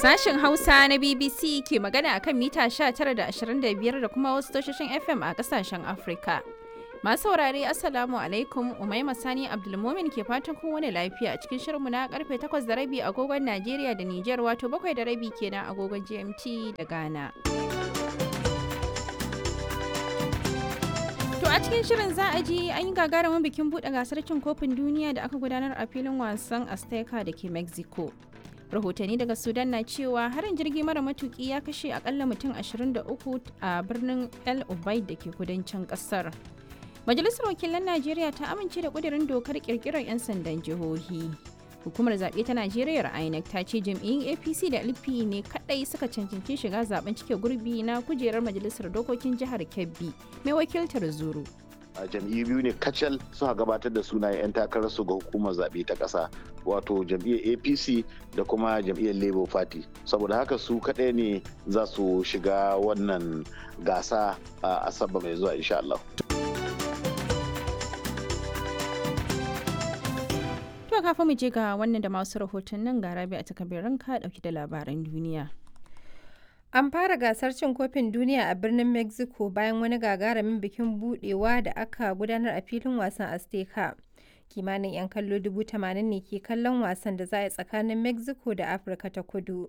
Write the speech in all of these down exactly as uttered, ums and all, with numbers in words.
Sashen Hausa na B B C ke magana a kan mita sha tara da ashirin da biyar da kuma wasu tashoshin F M a kasashen Afrika. Masu saurare Assalamu alaikum, Umaima Sani Abdulmumin ke fatan kowane lafiya a cikin shirinmu na karfe takwas da rabi agogon Najeriya da Nijar, wato bakwai da rabi kenan agogon G M T da Ghana. To a cikin shirin za a ji an yi gagarumin bikin buɗe gasar cin kofin duniya da aka gudanar a filin wasan Azteca da ke Mexico. Rahotanni daga Sudan na cewa harin jirgi mara matuki ya kashe akalla mutum ashirin da uku a birnin El Ubaid da ke kudancin kasar. Majalisar Wakilan Najeriya ta amince da kudirin dokar kirkirar 'yan sandan jihohi. Hukumar zaɓe ta Najeriya I N E C ta ce jam'iyyun A P C da L P ne kaɗai suka cancanci shiga zaben cike gurbi na kujerar Majalisar Dokokin Jihar Kebbi mai wakiltar Zuru. a jam'iyyu biyu ne kacal suka gabatar da sunayen 'yan takararsu ga hukumar zaɓe ta ƙasa, wato jam'iyyar A P C da kuma jam'iyyar Labour Party. Saboda haka su kaɗai ne za su shiga wannan gasa a Asabar mai zuwa insha Allah. To kafin mu je ga wannan da masu rahotannin ga Rabi a takabirin ka dauki da labaran duniya. An fara gasar cin kofin duniya a birnin Mexico bayan wani gagarumin bikin budewa da aka gudanar a filin wasan Azteca. Kimanin 'yan kallo dubu tamanin ne ke kallon wasan da za a yi tsakanin Mexico da Afirka ta Kudu.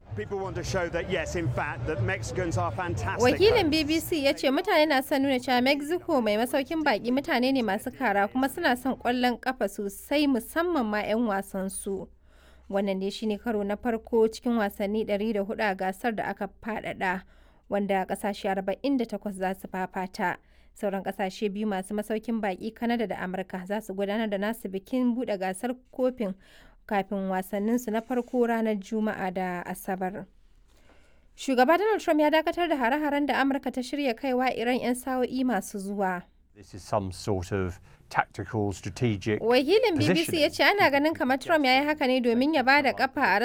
Wakilin B B C ya ce mutane na son nuna cewa Mexico mai masaukin baki mutane ne masu kara kuma suna son kwallon kafa sosai, musamman ma 'yan wasan su. Wannan ne shine karo na farko cikin wasanni ɗari da hudu a gasar da aka faɗaɗa, wanda ƙasashe arba'in da takwas za su fafata. Sauran ƙasashe biyu masu masaukin baƙi Canada da Amurka za su gudanar da nasu bikin buɗe gasar kofin kafin wasanninsu na farko ranar Juma'a da Asabar. Shugaba Donald Trump ya dakatar da hare-haren da Amurka ta shirya kaiwa Iran 'yan sa'o'i masu zuwa. This is some sort of tactical strategic Wakilin B B C ya ce ana ganin kamar Trump ya yi haka ne domin ya ba da kafa a